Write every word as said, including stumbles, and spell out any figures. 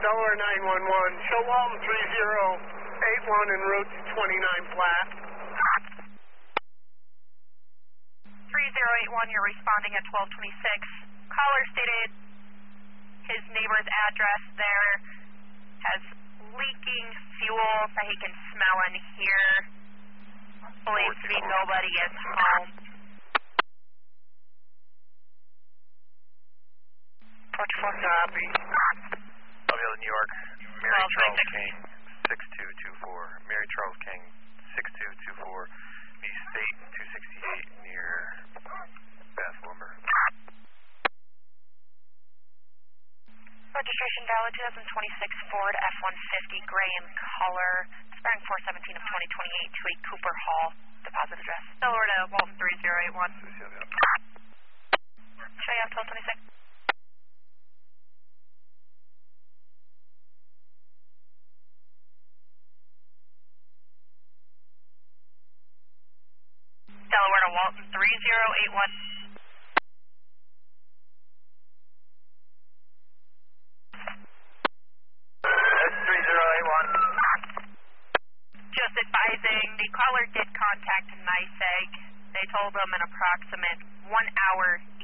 Delaware nine one one. Show Walton three zero eight one en route to twenty-nine flat. three zero eight one, you're responding at twelve twenty-six. Caller stated his neighbor's address there has leaking fuel that he can smell and hear. Believes to be nobody is home. forty-four copy. Mobile, New York. Mary Charles King, six two two four. Mary Charles King, six two two four. East State, two sixty-eight, near Bath Lumber. Registration valid twenty twenty-six Ford F one fifty, gray in color, expiring four seventeen of twenty twenty-eight to a Cooper Hall. Deposit address. Delaware to Walton three zero eight one. Show you have twelve twenty-six. Delaware to Walton three zero eight one. three zero eight one. Just advising, the caller did contact NYSEG. They told them an approximate one hour